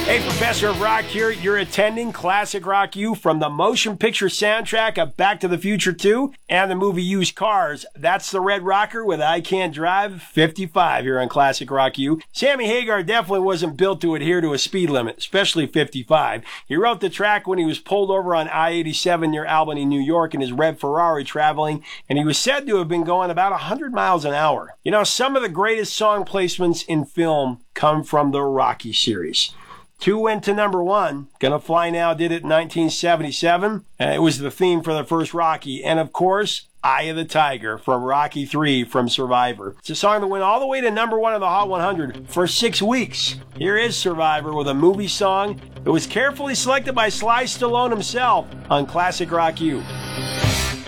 Hey, Professor of Rock here. You're attending Classic Rock U from the motion picture soundtrack of Back to the Future 2 and the movie Used Cars. That's the Red Rocker with I Can't Drive 55 here on Classic Rock U. Sammy Hagar definitely wasn't built to adhere to a speed limit, especially 55. He wrote the track when he was pulled over on I-87 near Albany, New York in his red Ferrari traveling, and he was said to have been going about 100 miles an hour. You know, some of the greatest song placements in film come from the Rocky series. 2 went to number 1. Gonna Fly Now did it in 1977. It was the theme for the first Rocky. And of course, Eye of the Tiger from Rocky 3 from Survivor. It's a song that went all the way to number 1 on the Hot 100 for 6 weeks. Here is Survivor with a movie song that was carefully selected by Sly Stallone himself on Classic Rock U.